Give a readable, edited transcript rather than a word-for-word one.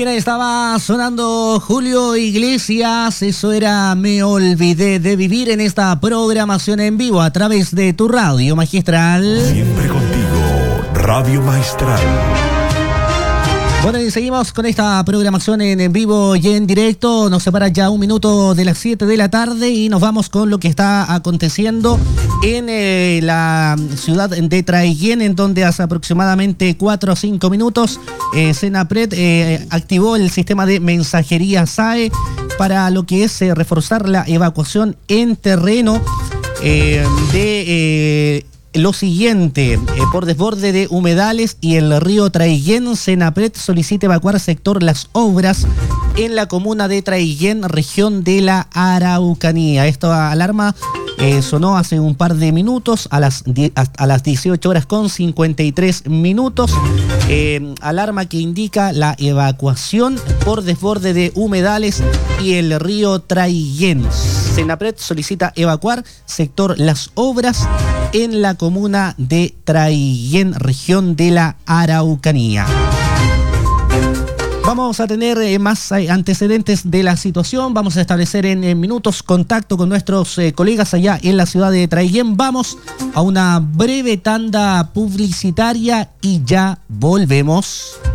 Bien, ahí estaba sonando Julio Iglesias, eso era Me Olvidé de Vivir en esta programación en vivo a través de tu radio magistral. Siempre contigo, Radio Maestral. Bueno, y seguimos con esta programación en vivo y en directo. Nos separa ya un minuto de las 7 de la tarde y nos vamos con lo que está aconteciendo en la ciudad de Traiguén, en donde hace aproximadamente 4 o 5 minutos Senapred activó el sistema de mensajería SAE para lo que es reforzar la evacuación en terreno de lo siguiente: por desborde de humedales y el río Traiguén, Senapred solicita evacuar sector Las Obras en la comuna de Traiguén, región de la Araucanía. Esta alarma sonó hace un par de minutos, a las 18 horas con 53 minutos. Alarma que indica la evacuación por desborde de humedales y el río Traiguén. Senapred solicita evacuar sector Las Obras en la comuna de Traiguén, región de la Araucanía. Vamos a tener más antecedentes de la situación. Vamos a establecer en minutos contacto con nuestros colegas allá en la ciudad de Traiguén. Vamos a una breve tanda publicitaria y ya volvemos.